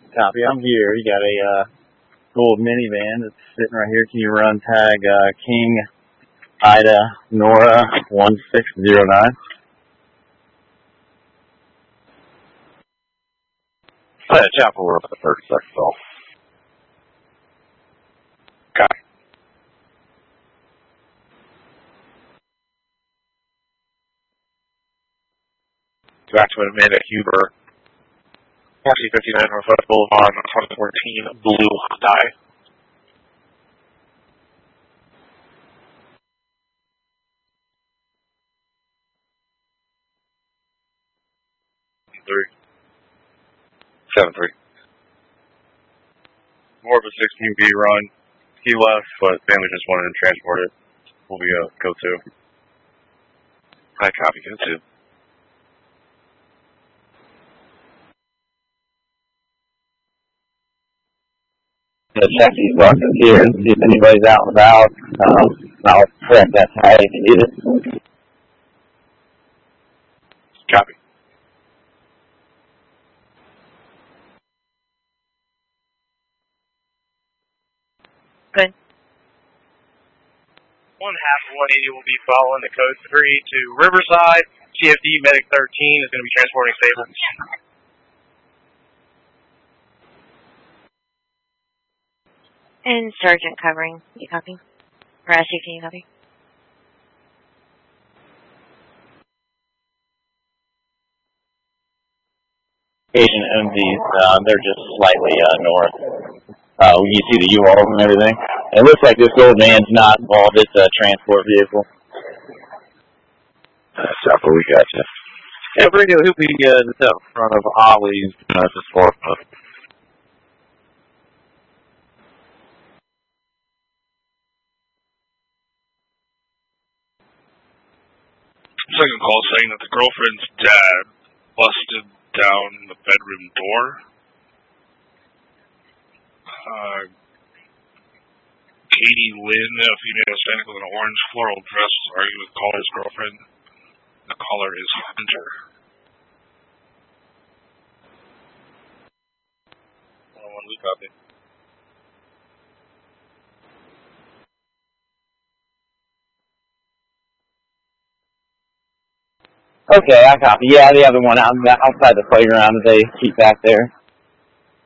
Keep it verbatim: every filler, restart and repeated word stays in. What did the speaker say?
Copy. I'm here. You got a uh, gold minivan that's sitting right here. Can you run tag uh, King Ida Nora one six zero nine? Yeah, Chapel, we're up at the thirty-second call. Copy. Back to Amanda Huber. R C fifty-nine Northwest Boulevard on twenty fourteen Blue Hyundai. Three. Seven three. More of a sixteen B run. He left, but family just wanted to transport it. Will be a go to. I copy go to. The check these buses here and see if anybody's out and about. Um, I'll correct that tag if you need it. Copy. Good. One half of one eighty will be following the code three to Riverside. C F D Medic thirteen is going to be transporting stable. And Sergeant covering. You copy? Or S C, can you copy? Agent M Vs, uh, they're just slightly uh, north. Uh, you see the U-Hauls and everything. It looks like this gold van's not involved. It's a transport vehicle. Uh, Chapel, we got you. Yeah, radio, he'll be uh, just out in front of Ollie's, uh, just far up. Second call saying that the girlfriend's dad busted down the bedroom door. Uh, Katie Lynn, a female Hispanic with an orange floral dress, was arguing with caller's girlfriend. The caller is Hunter. one oh one, we copy. Okay, I copy. Yeah, the other one out outside the playground that they keep back there.